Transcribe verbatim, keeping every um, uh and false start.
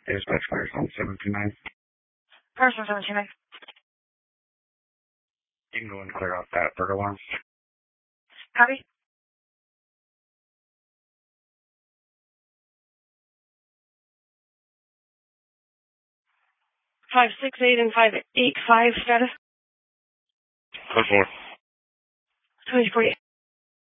Dispatch fires on seven two nine. Fires on seven two nine. You can go and clear out that bird alarm. Copy. Five six eight and five eight five status. Code four. Twenty forty.